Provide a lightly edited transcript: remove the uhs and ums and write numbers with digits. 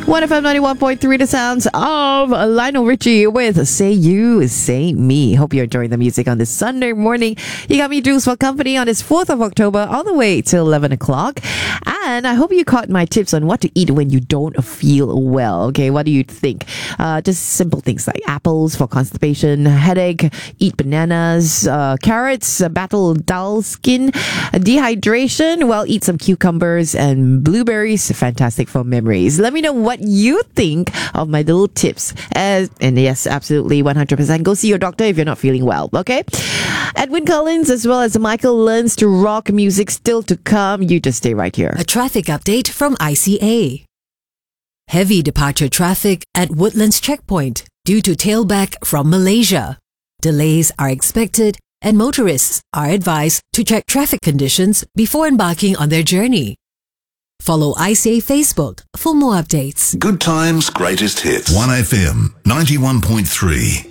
1FM 91.3, the sounds of Lionel Richie with Say You, Say Me. Hope you're enjoying the music on this Sunday morning. You got me, Drews, for company on this 4th of October, all the way till 11 o'clock. And I hope you caught my tips on what to eat when you don't feel well. Okay, what do you think? Just simple things like apples for constipation, headache, eat bananas, carrots, battle dull skin, dehydration, well, eat some cucumbers and blueberries, fantastic for memories. Let me know what you think of my little tips. And yes, absolutely, 100%. Go see your doctor if you're not feeling well, okay? Edwin Collins as well as Michael Learns to Rock music still to come. You just stay right here. A traffic update from ICA. Heavy departure traffic at Woodlands Checkpoint due to tailback from Malaysia. Delays are expected and motorists are advised to check traffic conditions before embarking on their journey. Follow ICA Facebook for more updates. Good times, greatest hits. 1FM 91.3.